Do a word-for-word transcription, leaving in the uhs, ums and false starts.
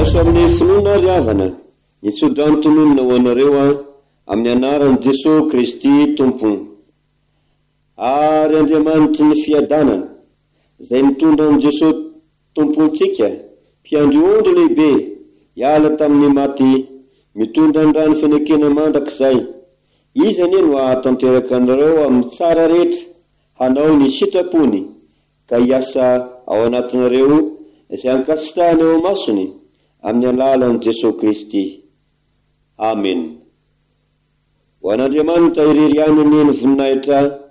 aso amin'ny finoana ry havana nitsodrano tononona ho anareo a amin'ny anaran'i Jesosy Kristy tompo ary Andriamanitry ny fiadanana izay mitondra an' Jesosy tompontsika mpiandry ondry lehibe hiala tamin'ny maty mitondra ny rano fenekena mandrakizay izy anie no ahatanteraka anareo amin'ny tsara rehetra hanao ny sitrapony ka hiasa ao anatinareo izay ankasitrahana eo masony amin'ny alalan'i Jesosy Kristy. Amen. Ho an'Andriamanitra irery ihany ny voninahitra